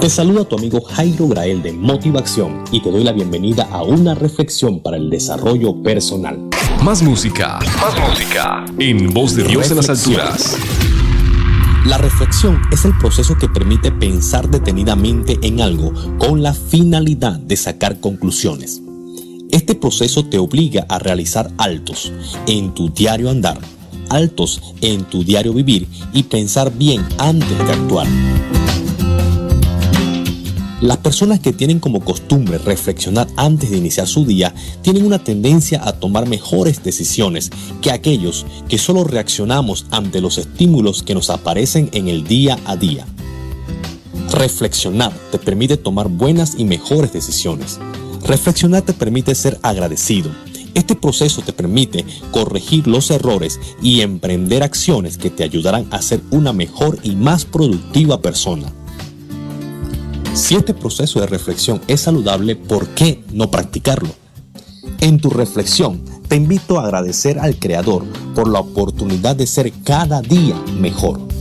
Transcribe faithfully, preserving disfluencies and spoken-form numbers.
Te saluda tu amigo Jairo Grael de Motivación y te doy la bienvenida a una reflexión para el desarrollo personal. Más música, más música, en Voz de Dios en las alturas. La reflexión es el proceso que permite pensar detenidamente en algo con la finalidad de sacar conclusiones. Este proceso te obliga a realizar altos en tu diario andar, altos en tu diario vivir y pensar bien antes de actuar. Las personas que tienen como costumbre reflexionar antes de iniciar su día tienen una tendencia a tomar mejores decisiones que aquellos que solo reaccionamos ante los estímulos que nos aparecen en el día a día. Reflexionar te permite tomar buenas y mejores decisiones. Reflexionar te permite ser agradecido. Este proceso te permite corregir los errores y emprender acciones que te ayudarán a ser una mejor y más productiva persona. Si este proceso de reflexión es saludable, ¿por qué no practicarlo? En tu reflexión, te invito a agradecer al Creador por la oportunidad de ser cada día mejor.